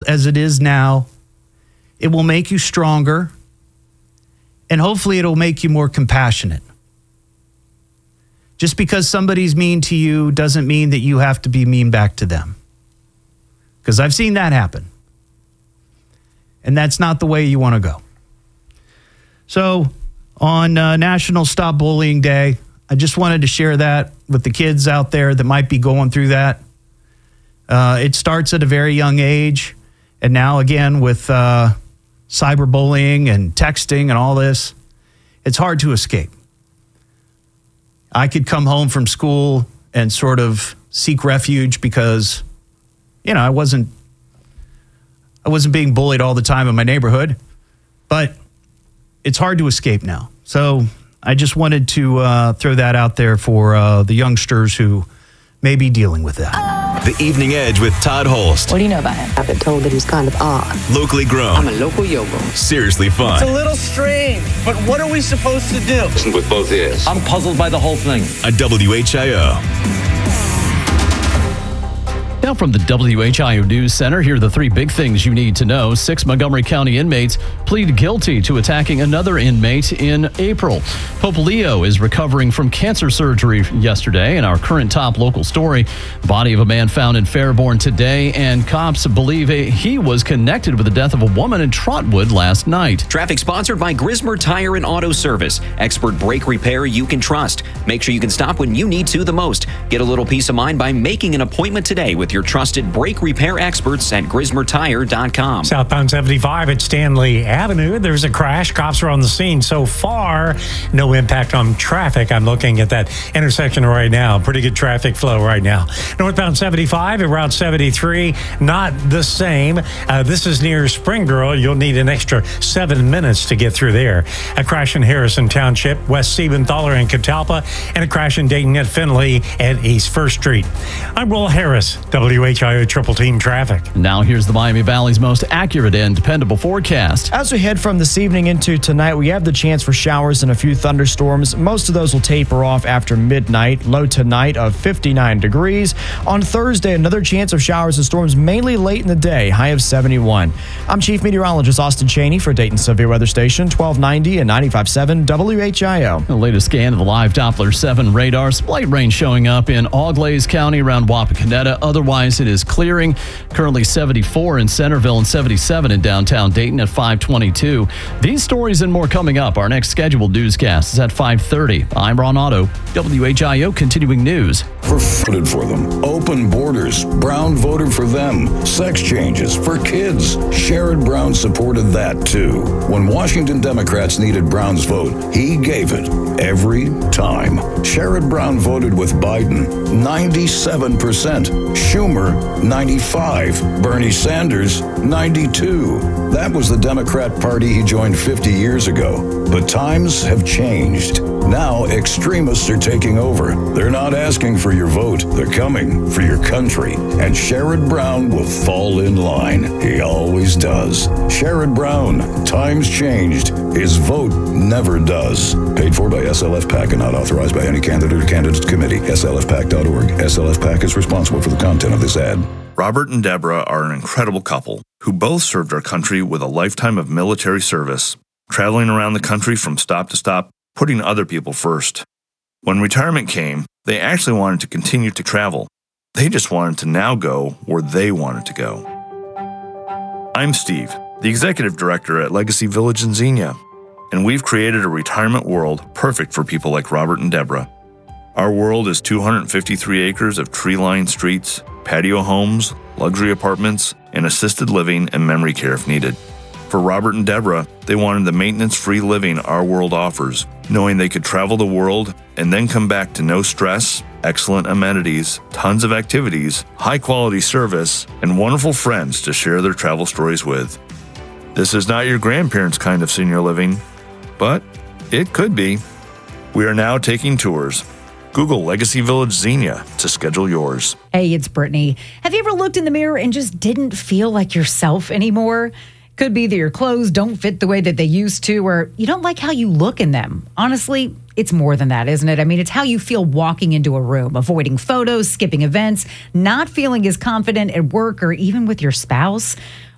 as it is now, it will make you stronger, and hopefully it'll make you more compassionate. Just because somebody's mean to you doesn't mean that you have to be mean back to them. Because I've seen that happen. And that's not the way you want to go. So on National Stop Bullying Day, I just wanted to share that with the kids out there that might be going through that. It starts at a very young age. And now, again, with cyberbullying and texting and all this, it's hard to escape. I could come home from school and sort of seek refuge because, I wasn't being bullied all the time in my neighborhood, but it's hard to escape now. So I just wanted to throw that out there for the youngsters who may be dealing with that. The Evening Edge with Todd Holst. What do you know about him? I've been told that he's kind of odd. Locally grown. I'm a local yogo. Seriously fun. It's a little strange, but what are we supposed to do? Listen with both ears. I'm puzzled by the whole thing. A WHIO. Now from the WHIO News Center, here are the three big things you need to know. 6 Montgomery County inmates plead guilty to attacking another inmate in April. Pope Leo is recovering from cancer surgery yesterday. In our current top local story, the body of a man found in Fairborn today, and cops believe he was connected with the death of a woman in Trotwood last night. Traffic sponsored by Grismer Tire and Auto Service. Expert brake repair you can trust. Make sure you can stop when you need to the most. Get a little peace of mind by making an appointment today with your trusted brake repair experts at GrismerTire.com. Southbound 75 at Stanley Avenue. There's a crash. Cops are on the scene. So far, no impact on traffic. I'm looking at that intersection right now. Pretty good traffic flow right now. Northbound 75 at Route 73, not the same. This is near Spring Girl. You'll need an extra 7 minutes to get through there. A crash in Harrison Township, West Siebenthaler and Catalpa, and a crash in Dayton at Finley at East 1st Street. I'm Will Harris, WHIO Triple Team Traffic. Now here's the Miami Valley's most accurate and dependable forecast. As we head from this evening into tonight, we have the chance for showers and a few thunderstorms. Most of those will taper off after midnight. Low tonight of 59 degrees. On Thursday, another chance of showers and storms mainly late in the day, high of 71. I'm Chief Meteorologist Austin Cheney for Dayton Severe Weather Station, 1290 and 95.7 WHIO. The latest scan of the live Doppler 7 radar. Slight rain showing up in Auglaize County around Wapakoneta. Otherwise, it is clearing. Currently 74 in Centerville and 77 in downtown Dayton at 522. These stories and more coming up. Our next scheduled newscast is at 5:30. I'm Ron Otto, WHIO Continuing News. Voted for them. Open borders. Brown voted for them. Sex changes for kids. Sherrod Brown supported that too. When Washington Democrats needed Brown's vote, he gave it every time. Sherrod Brown voted with Biden 97%. Schumer 95%. Bernie Sanders 92%. That was the Democrat Party he joined 50 years ago. But times have changed. Now extremists are taking over. They're not asking for your vote. They're coming for your country. And Sherrod Brown will fall in line. He always does. Sherrod Brown. Times changed. His vote never does. Paid for by SLF PAC and not authorized by any candidate or candidates committee. SLFPAC.org. SLF PAC is responsible for the content of this ad. Robert and Deborah are an incredible couple who both served our country with a lifetime of military service, traveling around the country from stop to stop, putting other people first. When retirement came, they actually wanted to continue to travel. They just wanted to now go where they wanted to go. I'm Steve, the Executive Director at Legacy Village in Xenia, and we've created a retirement world perfect for people like Robert and Deborah. Our world is 253 acres of tree-lined streets, patio homes, luxury apartments, and assisted living and memory care if needed. For Robert and Deborah, they wanted the maintenance-free living our world offers, knowing they could travel the world and then come back to no stress, excellent amenities, tons of activities, high-quality service, and wonderful friends to share their travel stories with. This is not your grandparents' kind of senior living, but it could be. We are now taking tours. Google Legacy Village Xenia to schedule yours. Hey, it's Brittany. Have you ever looked in the mirror and just didn't feel like yourself anymore? Could be that your clothes don't fit the way that they used to, or you don't like how you look in them. Honestly, it's more than that, isn't it? I mean, it's how you feel walking into a room, avoiding photos, skipping events, not feeling as confident at work or even with your spouse.